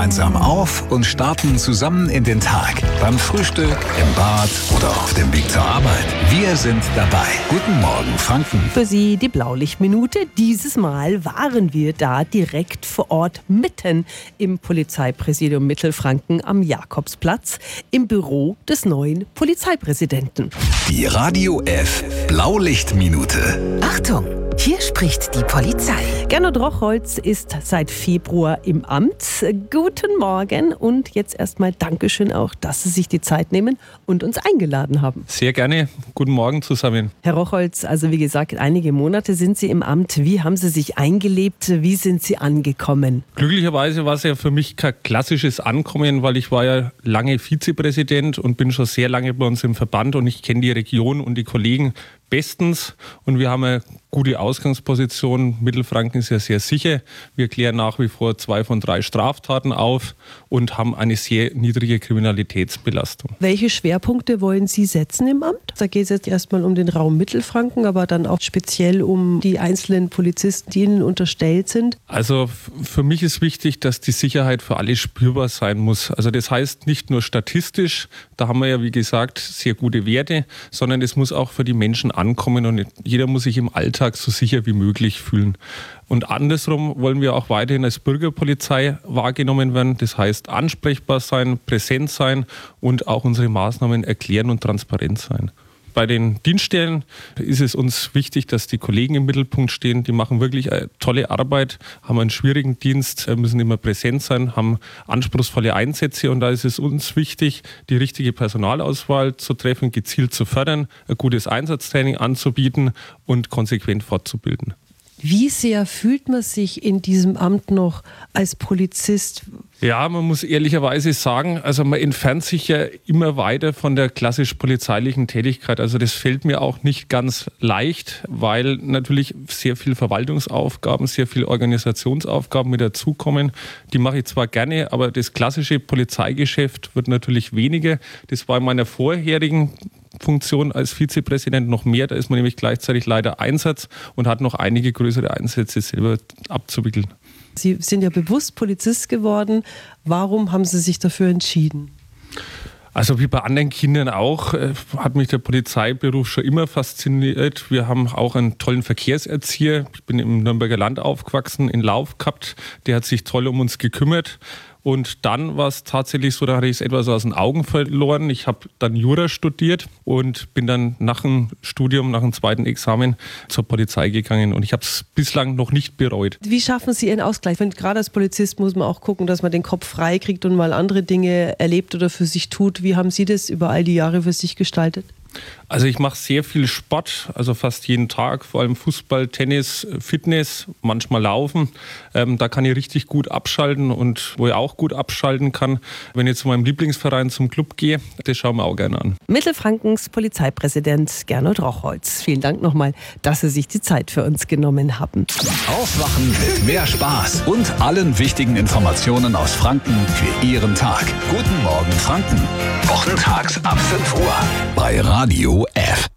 gemeinsam auf und starten zusammen in den Tag. Beim Frühstück, im Bad oder auf dem Weg zur Arbeit. Wir sind dabei. Guten Morgen, Franken. Für Sie die Blaulichtminute. Dieses Mal waren wir da direkt vor Ort, mitten im Polizeipräsidium Mittelfranken am Jakobsplatz, im Büro des neuen Polizeipräsidenten. Die Radio F Blaulichtminute. Achtung! Hier spricht die Polizei. Gernot Rochholz ist seit Februar im Amt. Guten Morgen und jetzt erstmal Dankeschön auch, dass Sie sich die Zeit nehmen und uns eingeladen haben. Sehr gerne. Guten Morgen zusammen. Herr Rochholz, also wie gesagt, einige Monate sind Sie im Amt. Wie haben Sie sich eingelebt? Wie sind Sie angekommen? Glücklicherweise war es ja für mich kein klassisches Ankommen, weil ich war ja lange Vizepräsident und bin schon sehr lange bei uns im Verband und ich kenne die Region und die Kollegen bestens und wir haben eine gute Ausgangsposition. Mittelfranken ist ja sehr sicher. Wir klären nach wie vor 2 von 3 Straftaten auf und haben eine sehr niedrige Kriminalitätsbelastung. Welche Schwerpunkte wollen Sie setzen im Amt? Da geht es jetzt erstmal um den Raum Mittelfranken, aber dann auch speziell um die einzelnen Polizisten, die Ihnen unterstellt sind. Also für mich ist wichtig, dass die Sicherheit für alle spürbar sein muss. Also das heißt nicht nur statistisch, da haben wir ja wie gesagt sehr gute Werte, sondern es muss auch für die Menschen ankommen und jeder muss sich im Alltag so sicher wie möglich fühlen. Und andersrum wollen wir auch weiterhin als Bürgerpolizei wahrgenommen werden. Das heißt ansprechbar sein, präsent sein und auch unsere Maßnahmen erklären und transparent sein. Bei den Dienststellen ist es uns wichtig, dass die Kollegen im Mittelpunkt stehen. Die machen wirklich eine tolle Arbeit, haben einen schwierigen Dienst, müssen immer präsent sein, haben anspruchsvolle Einsätze. Und da ist es uns wichtig, die richtige Personalauswahl zu treffen, gezielt zu fördern, ein gutes Einsatztraining anzubieten und konsequent fortzubilden. Wie sehr fühlt man sich in diesem Amt noch als Polizist? Ja, man muss ehrlicherweise sagen, also man entfernt sich ja immer weiter von der klassisch polizeilichen Tätigkeit. Also das fällt mir auch nicht ganz leicht, weil natürlich sehr viel Verwaltungsaufgaben, sehr viel Organisationsaufgaben mit dazukommen. Die mache ich zwar gerne, aber das klassische Polizeigeschäft wird natürlich weniger. Das war in meiner vorherigen Funktion als Vizepräsident noch mehr. Da ist man nämlich gleichzeitig Leiter Einsatz und hat noch einige größere Einsätze selber abzuwickeln. Sie sind ja bewusst Polizist geworden. Warum haben Sie sich dafür entschieden? Also wie bei anderen Kindern auch, hat mich der Polizeiberuf schon immer fasziniert. Wir haben auch einen tollen Verkehrserzieher. Ich bin im Nürnberger Land aufgewachsen, in Lauf gehabt. Der hat sich toll um uns gekümmert. Und dann war es tatsächlich so, da hatte ich es etwas aus den Augen verloren. Ich habe dann Jura studiert und bin dann nach dem Studium, nach dem zweiten Examen zur Polizei gegangen. Und ich habe es bislang noch nicht bereut. Wie schaffen Sie Ihren Ausgleich? Gerade als Polizist muss man auch gucken, dass man den Kopf frei kriegt und mal andere Dinge erlebt oder für sich tut. Wie haben Sie das über all die Jahre für sich gestaltet? Also ich mache sehr viel Sport, also fast jeden Tag, vor allem Fußball, Tennis, Fitness, manchmal Laufen. Da kann ich richtig gut abschalten und wo ich auch gut abschalten kann, wenn ich zu meinem Lieblingsverein zum Club gehe, das schauen wir auch gerne an. Mittelfrankens Polizeipräsident Gernot Rochholz. Vielen Dank nochmal, dass Sie sich die Zeit für uns genommen haben. Aufwachen mit mehr Spaß und allen wichtigen Informationen aus Franken für Ihren Tag. Guten Morgen, Franken. Wochentags ab 5 Uhr bei Radio F.